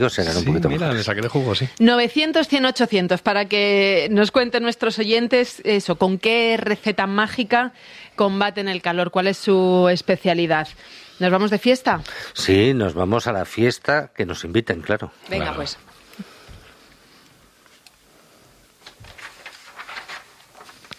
serán un Sí, poquito mira, mejores. le saqué de jugo, sí. 900, 100, 800, para que nos cuenten nuestros oyentes eso, con qué receta mágica combaten el calor, cuál es su especialidad. ¿Nos vamos de fiesta? Sí, nos vamos a la fiesta que nos inviten, claro. Venga, Claro. pues.